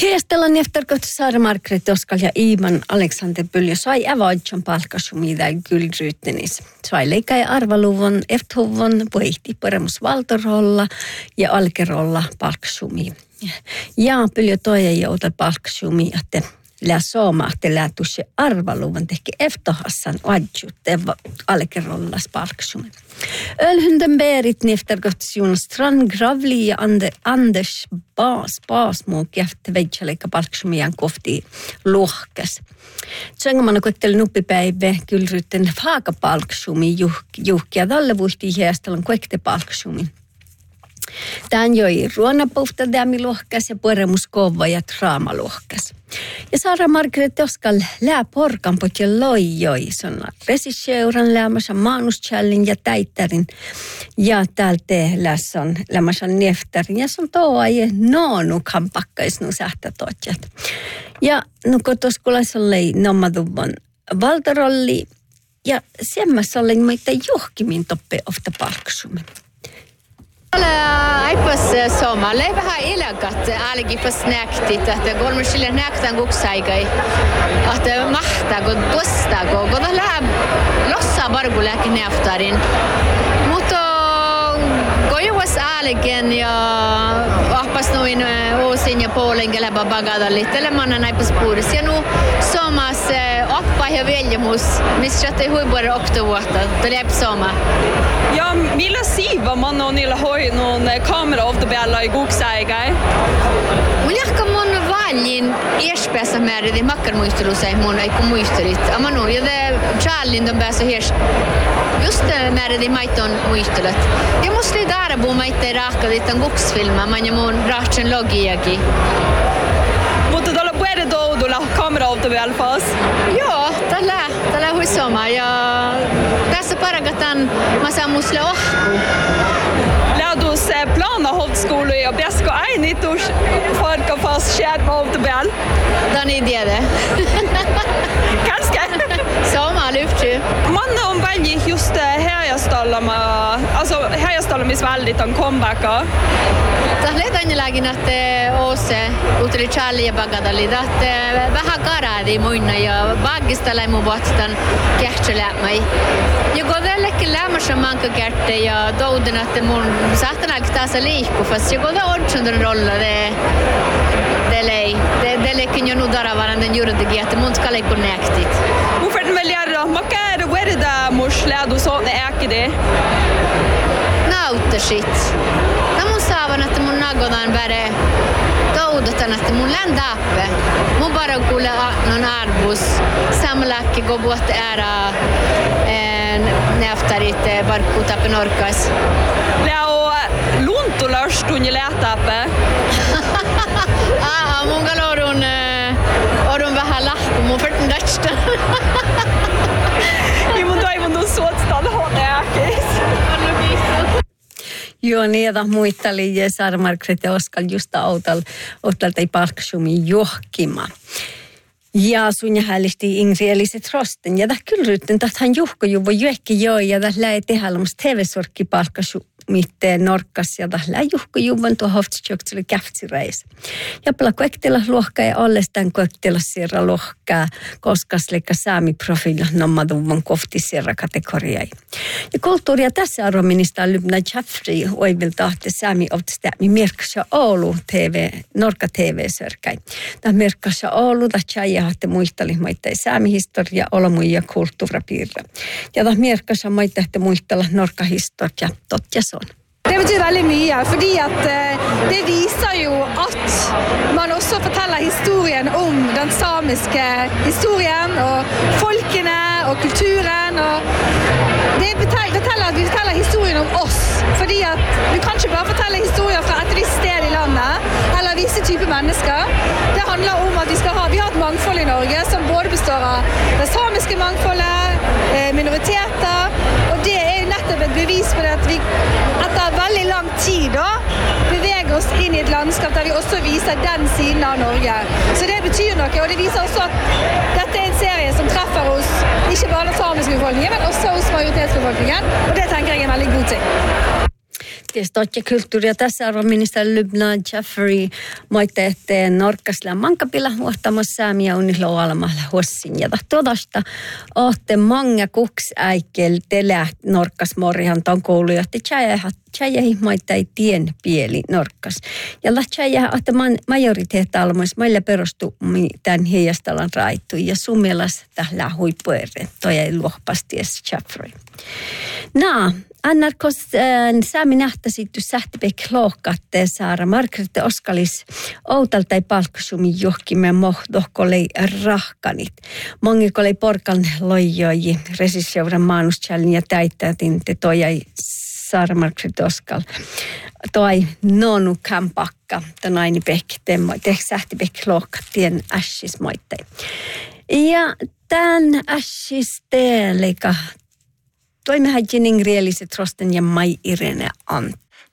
Heestellan efterkot Sara Margret Oskal ja Iman Alexander Pyljo sai avaitson palkkasumida Gylryttenis. Sai leikä ja arvaluvon efthuvon puhti paremus valtorolla ja alkerolla palkkasumi. Ja Pyljo toja jouta palkkasumi, että lää soomahte lää tusse arvaluvon tehki eftohassan adjutte alkerollas palkkasumi. Ölhunden berit neftergot Jonas Strand Gravli ja Anders Basmuuk jäfte veitsaleikka palksumian kohti lohkas. Tsengamana koetteli nuppipäivä Gylrytten faakapalksumi juhkia tälle vuhti heastelun koekte palksumi. Tän joi ruonapuhta dämi lohkas ja puremuskova ja traamalohkas. Ja Sara Margret Oskal lää porkampot ja loijoi sonna resisseuran läämässä maanuschallin ja täittärin. Ja täältä läs on lämmässä neftärin ja sun toa ja noonu kampakkais nu sähtätotjat. Ja nu kotoskulas oli nommaduvon valtarolli ja semmässä oli meitä johkimin toppe ofta palksumin. Aipas sommalle vähän eläkat alkipas näktit, että kolmesille näktän kuksaikai, että mahtaako tuostaako, kun tällä lossa bargulääkin näftarin. Mutta kojuas alken ja ahpas noin uusin ja puolen keleba bagadallit, tällä manna naipas puudus. Ja nu somas oppa ja veljemus, missä te huipuere oktovuotta, tällä ei soma. Ja, millä siiva man on niillä hoinut kameraavtabella i Goksäigai? Mun jahka mun valin erspäässä määridi makkarmuistelusei mun ei kun muistelit. Amma nu, ja det challin de päässä hers. Just määridi maiton muistelet. Ja musta oli darbu maitte raakkalit on Goksfilma, man ja mun rahtsen logiakin. Mutta tällä puhutaan toudulla kameraavtabella fas? Joo, tällä huissoma ja tässä paragatan massa musle ohku. Läädus plana holdskola ja bäsko einitus farka fast skärmavtabell. Dan är det. Ganska. Soma lyfter. Man on väldigt just Härjestallama, alltså Härjestallamis väldigt on comebacka. Tällä angelägen att Åse utrichalli ja bagadalli att vähän karadi muina ja bagistalla mu botstan kähtselämai. Ja godellekin lämmässä manka kärtte ja douden att mun sahtanag tässä liikku fast ja godel ordsunden rolla det lekin jo nu daravan den juridikin että mun ska lekko näktit. Mun färden väl järra makar verda mus lädu så det äkide. Nautashit. Mun saavan että mun nagodan bäre doudatan että mun ländappe. Mun bara kuule non arbus samlakki go bort ära näftarit barkutapen orkas. Leo luntulastun ja lähtappe. Mun orun vähän lahku mun fyrtin dachta. Ja mun toivon suotstal honäkis. Joo, niitä muisteli ja Sara Margret ja Oskal just autalta ei palkkasumi johkima. Ja sun hälisti Ingri Eliset Rosten. Ja Gylrytten tahtan juhkojuvo juekki joo ja lähe tehdä musta TV-sorkki palkkasumitten norkkas ja lähe juhkojuvon tuo hoftstjökseli käftsireis. Ja pala koektela lohkaa ja ollestaan koektela sierra lohkaa, koska slikka saami-profiilla nommaduvon kohti sierra kategoriai. Ja kulttuuria tässä arvoministeri Lybna Jaffrey oivil tahti saami oftstämi Mirksa Oulu TV, Norka TV-sörkäi. Tämä Mirksa Oulu tahti hahte muistali maittain saamihistoria, olomuja ja kulttuurapiirre. Ja tämä Mirksa maittain muistella Norka-historia, totta se on. Det betyder väldigt mycket, fordi att det visar ju att man också fortäller historien om den samiska historien och folkerna och kulturen. Och det betyder att vi fortäller historien om oss, fordi att du kan inte bara fortälla historier från ett visst sted i landet eller vissa typer människor. Det handlar om att vi har ett mångfald i Norge som både består av det samiska mångfaldet, minoriteter, och det är nettopp ett bevis på det att vi väldigt lång tid då beväger oss in i ett landskap där vi också visar den sidan av Norge. Så det betyder något och det visar också att detta är en serie som träffar oss, inte bara den samiska befolkningen men också hos majoritetsbefolkningen och det tänker jag är en väldigt god ting. Tietysti kulttuuri- ja tasa-arvoministeri Lubna Jaffery moitte, että Norkkasilla mankapilla huohtamassa säämiä unilla alamalla huossin. Ja tuosta olette mange kuksäikel telä Norkkasmorihan ton koulujohti tjäjähi moittai tien pieli Norkkas. Ja tjäjähi olette majoriteetta almois meillä perustu tämän heijastalan raittu ja summelas tällä huippuereen. Toi ei luohpasties Jaffery. Annarkos saami nähtäisitty sähtipek lohkatte Saara Margrethe Oskalis outalta ei palkkasumi johkimme mohdohkolei rahkanit. Mongikolei porkan loijoji resisseuran maanuschallin ja täittätin te toijai Saara Margrethe Oskal. Toi nonu kampakka, tonaini pek te sähtipek lohkattien ässis moitte. Ja tämän ässis teelika toimehän Jenning Rieliset Rosten ja Mai Irene Ant.